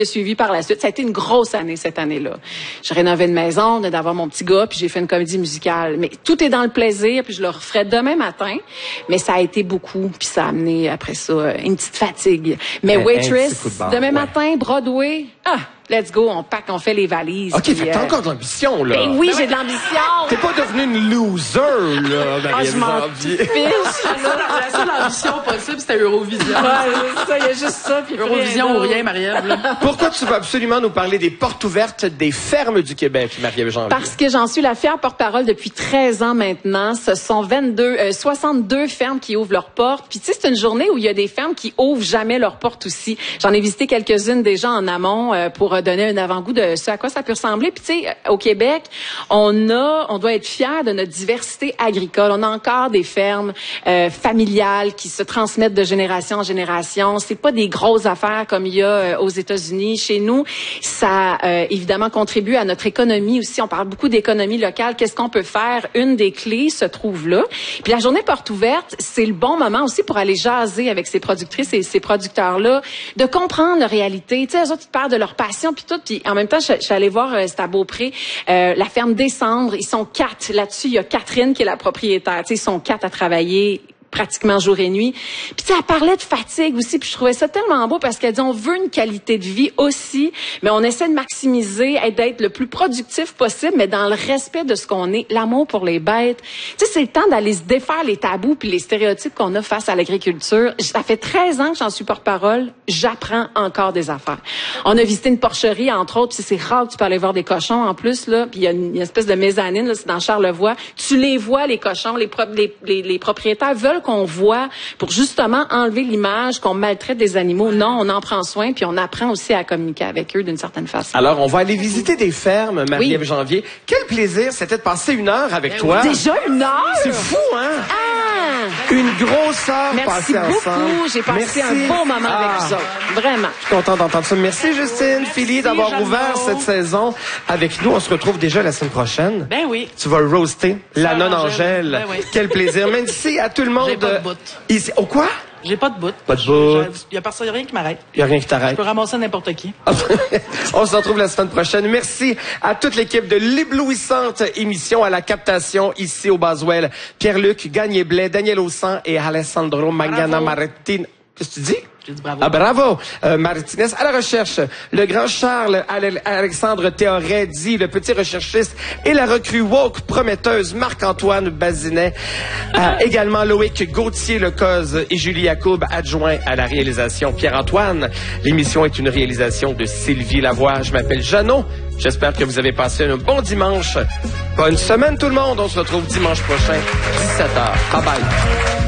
suivi par la suite. Ça a été une grosse année cette année-là. J'ai rénové une maison, d'avoir mon petit gars, puis j'ai fait une comédie musicale. Mais tout est dans le plaisir, puis je le referai demain matin. Mais ça a été beaucoup, puis ça a amené après ça une petite fatigue. Mais Waitress, demain matin, Broadway, let's go, on pack, on fait les valises. OK, fait t'as encore de l'ambition, là. Ben oui, j'ai de l'ambition. T'es pas devenue une loser, là, Marie-Ève Janvier. La seule ambition possible, c'était Eurovision. Ouais, ça, il y a juste ça. Puis Eurovision ou rien, Marie-Ève. Pourquoi tu veux absolument nous parler des portes ouvertes des fermes du Québec, Marie-Ève Janvier? Parce que j'en suis la fière porte-parole depuis 13 ans maintenant. Ce sont 62 fermes qui ouvrent leurs portes. Puis tu sais, c'est une journée où il y a des fermes qui ouvrent jamais leurs portes aussi. J'en ai visité quelques-unes déjà en amont pour donner un avant-goût de ce à quoi ça peut ressembler. Puis tu sais, au Québec, on doit être fiers de notre diversité agricole. On a encore des fermes familiales qui se transmettent de génération en génération. C'est pas des grosses affaires comme il y a aux États-Unis. Chez nous, ça évidemment contribue à notre économie aussi. On parle beaucoup d'économie locale. Qu'est-ce qu'on peut faire? Une des clés se trouve là. Puis la journée porte ouverte, c'est le bon moment aussi pour aller jaser avec ces productrices et ces producteurs-là, de comprendre leur réalité. Tu sais, eux autres, ils parlent de leur passion puis tout. Puis en même temps, je suis allée voir, c'était à Beaupré, la ferme Décembre. Ils sont 4. Là-dessus, il y a Catherine qui est la propriétaire. Tu sais, ils sont 4 à travailler pratiquement jour et nuit. Puis tu sais, elle parlait de fatigue aussi, puis je trouvais ça tellement beau parce qu'elle dit on veut une qualité de vie aussi, mais on essaie de maximiser et d'être le plus productif possible, mais dans le respect de ce qu'on est, l'amour pour les bêtes. Tu sais, c'est le temps d'aller se défaire les tabous puis les stéréotypes qu'on a face à l'agriculture. Ça fait 13 ans que j'en suis porte-parole, j'apprends encore des affaires. On a visité une porcherie, entre autres, puis c'est rare que tu peux aller voir des cochons en plus, là, puis il y a une espèce de mezzanine, là, c'est dans Charlevoix. Tu les vois, les cochons, les propriétaires veulent qu'on voit pour justement enlever l'image qu'on maltraite des animaux. Non, on en prend soin, puis on apprend aussi à communiquer avec eux d'une certaine façon. Alors, on va aller visiter des fermes, Marie-Ève Janvier. Quel plaisir c'était de passer 1 heure avec toi. Déjà 1 heure? C'est fou, hein? Une grosse heure passée ensemble. Merci beaucoup. J'ai passé un beau moment avec vous autres. Vraiment. Je suis content d'entendre ça. Merci, Justine, Philly, d'avoir ouvert cette saison avec nous. On se retrouve déjà la semaine prochaine. Ben oui. Tu vas roaster la nonne-Angèle. Ben oui. Quel plaisir. Merci à tout le monde. J'ai pas de bout. Ici. Oh, quoi? J'ai pas de bout. Pas de bout. Il y a rien qui m'arrête. Il y a rien qui t'arrête. Je peux ramasser n'importe qui. On se retrouve la semaine prochaine. Merci à toute l'équipe de l'éblouissante émission à la captation ici au Boswell. Pierre-Luc Gagné-Blais, Daniel Ossan et Alessandro Magana Martin. Qu'est-ce que tu dis? J'ai dit bravo. Ah, bravo! Martinez à la recherche. Le grand Charles Alexandre Théoret dit le petit recherchiste et la recrue woke prometteuse Marc-Antoine Bazinet. Également Loïc Gauthier-Lecoz et Julie Yacoub, adjoint à la réalisation Pierre-Antoine. L'émission est une réalisation de Sylvie Lavoie. Je m'appelle Jeannot. J'espère que vous avez passé un bon dimanche. Bonne semaine tout le monde. On se retrouve dimanche prochain, 17h. Bye bye.